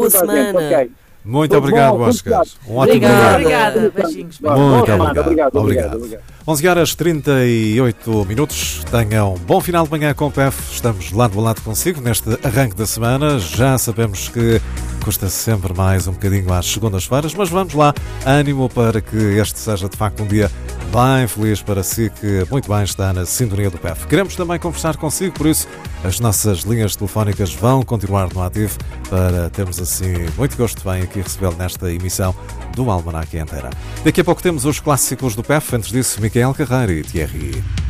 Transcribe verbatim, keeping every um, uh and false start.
Boa semana. Okay. Muito obrigado, Oscar. Um ótimo Obrigada. dia. Obrigada. Beijinhos. Muito obrigado. obrigado. Obrigado, Obrigado. obrigado. onze horas e trinta e oito minutos. Tenham um bom final de manhã com o P E F. Estamos lado a lado consigo neste arranque da semana. Já sabemos que custa sempre mais um bocadinho às segundas-feiras, mas vamos lá. Ânimo para que este seja de facto um dia bem feliz para si, que muito bem está na sintonia do P E F. Queremos também conversar consigo, por isso as nossas linhas telefónicas vão continuar no ativo para termos assim muito gosto bem aqui recebê-lo nesta emissão do Almanaque Inteira. Daqui a pouco temos os clássicos do P E F. Antes disso, Micael Carreira e Thierry.